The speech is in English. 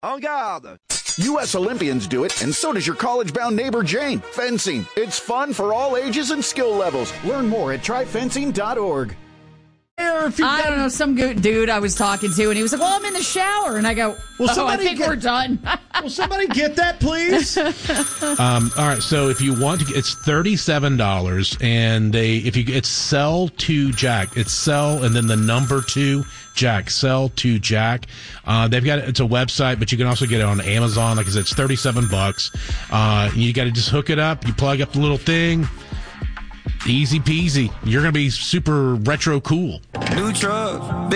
En garde! U.S. Olympians do it, and so does your college-bound neighbor Jane. Fencing. It's fun for all ages and skill levels. Learn more at tryfencing.org. I don't know, some dude I was talking to, and he was like, well, I'm in the shower. And I go, I think we're done. Will somebody get that, please? All right, so if you want to, it's $37, and it's sell to Jack. It's sell and then the number 2 Jack. Sell to Jack. It's a website, but you can also get it on Amazon. Like I said, it's $37. You got to just hook it up. You plug up the little thing. Easy peasy. You're going to be super retro cool. New truck.